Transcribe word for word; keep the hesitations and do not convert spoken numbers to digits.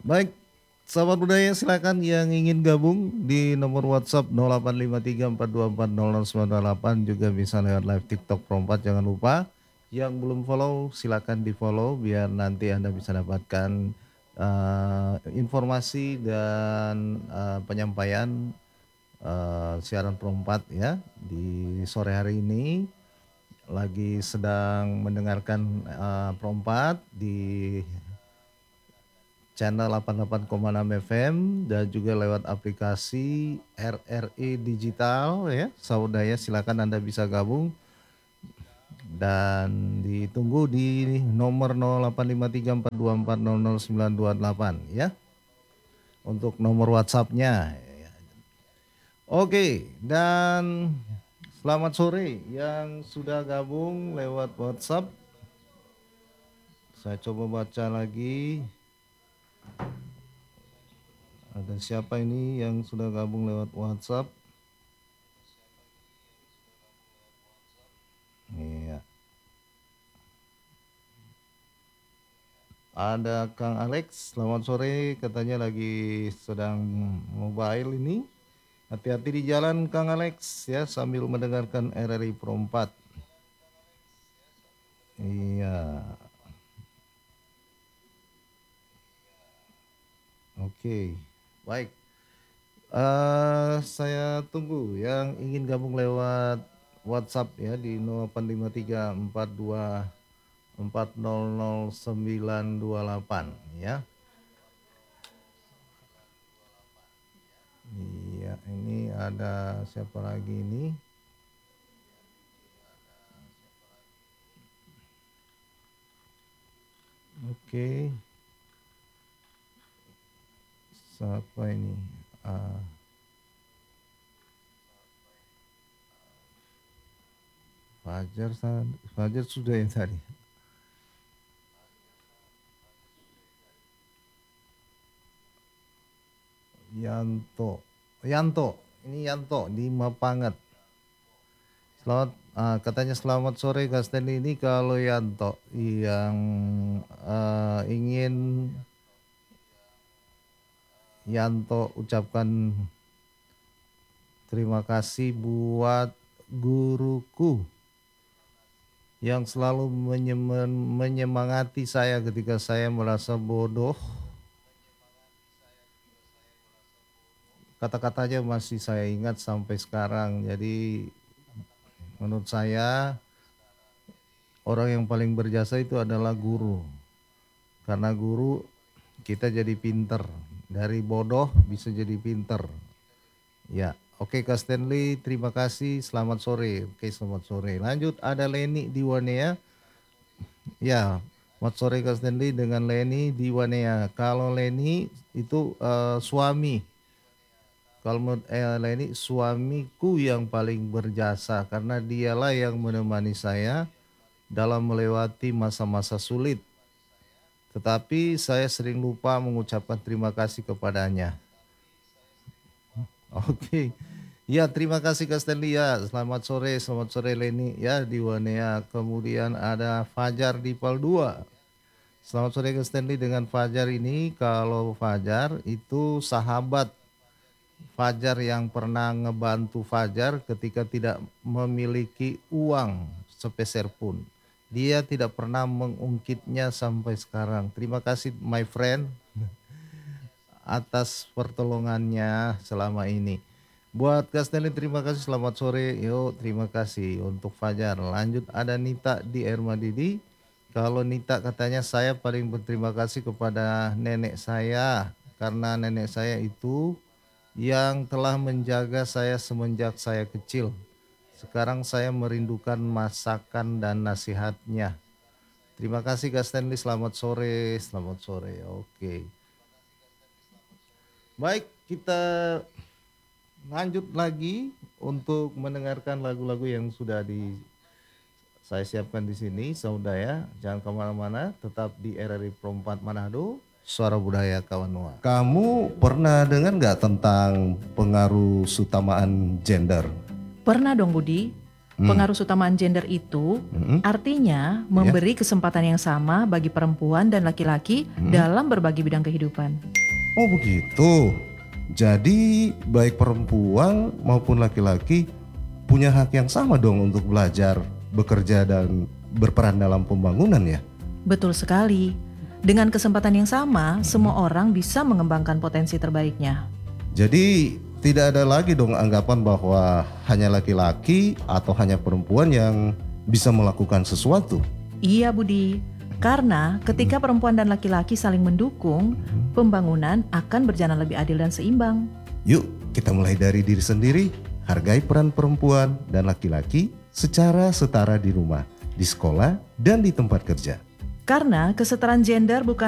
Baik, sahabat budaya silakan yang ingin gabung di nomor WhatsApp nol delapan lima tiga empat dua empat nol nol sembilan delapan juga bisa lewat live TikTok Perempat jangan lupa. Yang belum follow silakan di-follow biar nanti Anda bisa dapatkan uh, informasi dan uh, penyampaian uh, siaran Perempat ya di sore hari ini lagi sedang mendengarkan uh, Perempat di channel delapan puluh delapan koma enam F M dan juga lewat aplikasi R R I Digital ya. Saudara silakan Anda bisa gabung dan ditunggu di nomor nol delapan lima tiga empat dua empat nol nol sembilan dua delapan ya. Untuk nomor WhatsApp-nya. Oke, dan selamat sore yang sudah gabung lewat WhatsApp. Saya coba baca lagi. Ada siapa ini yang sudah gabung lewat WhatsApp? Iya. Ada Kang Alex, selamat sore, katanya lagi sedang mobile ini. Hati-hati di jalan Kang Alex ya sambil mendengarkan R R I Perempat. Iya. Oke, baik. Uh, saya tunggu yang ingin gabung lewat WhatsApp ya di nol delapan lima tiga empat dua empat nol nol sembilan dua delapan ya. Iya, ini ada siapa lagi ini? Oke. Siapa ini? Uh, Fajar, Fajar sudah yang tadi. Yanto, Yanto, ini Yanto di Mapanget. Selamat, uh, katanya selamat sore Kak Stanley, ini kalau Yanto yang uh, ingin Yanto ucapkan terima kasih buat guruku yang selalu menyemangati saya ketika saya merasa bodoh. Kata-katanya masih saya ingat sampai sekarang. Jadi menurut saya orang yang paling berjasa itu adalah guru. Karena guru kita jadi pinter. Dari bodoh bisa jadi pinter. Ya, oke Kak Stanley, terima kasih. Selamat sore. Oke, selamat sore. Lanjut ada Leni di Wanea. Ya, selamat sore Kak Stanley dengan Leni di Wanea. Kalau Leni itu uh, suami. Kalau menurut Leni suamiku yang paling berjasa karena dialah yang menemani saya dalam melewati masa-masa sulit. Tetapi saya sering lupa mengucapkan terima kasih kepadanya. Oke. Okay. Ya, terima kasih Kak Stanley ya. Selamat sore, selamat sore Leni ya di Wanea. Kemudian ada Fajar di Pal dua. Selamat sore Kak Stanley dengan Fajar ini. Kalau Fajar itu sahabat Fajar yang pernah ngebantu Fajar ketika tidak memiliki uang sepeser pun. Dia tidak pernah mengungkitnya sampai sekarang. Terima kasih my friend atas pertolongannya selama ini. Buat Kak Stanley terima kasih, selamat sore. Yuk terima kasih untuk Fajar. Lanjut ada Nita di Ermadidi. Kalau Nita katanya saya paling berterima kasih kepada nenek saya. Karena nenek saya itu yang telah menjaga saya semenjak saya kecil. Sekarang saya merindukan masakan dan nasihatnya. Terima kasih Kak Stanley, selamat sore, selamat sore. Oke. Baik, kita lanjut lagi untuk mendengarkan lagu-lagu yang sudah di saya siapkan di sini, saudara. Jangan kemana-mana, tetap di R R I Perempat Manado. Suara Budaya Kawanua. Kamu pernah dengar nggak tentang pengaruh sutamaan gender? Pernah dong Budi. Hmm. Pengaruh utamaan gender itu Hmm. artinya memberi kesempatan yang sama bagi perempuan dan laki-laki Hmm. dalam berbagai bidang kehidupan. Oh begitu. Jadi baik perempuan maupun laki-laki punya hak yang sama dong untuk belajar, bekerja dan berperan dalam pembangunan ya? Betul sekali. Dengan kesempatan yang sama, semua orang bisa mengembangkan potensi terbaiknya. Jadi tidak ada lagi dong anggapan bahwa hanya laki-laki atau hanya perempuan yang bisa melakukan sesuatu. Iya Budi, karena ketika perempuan dan laki-laki saling mendukung, pembangunan akan berjalan lebih adil dan seimbang. Yuk kita mulai dari diri sendiri, hargai peran perempuan dan laki-laki secara setara di rumah, di sekolah, dan di tempat kerja. Karena kesetaraan gender bukan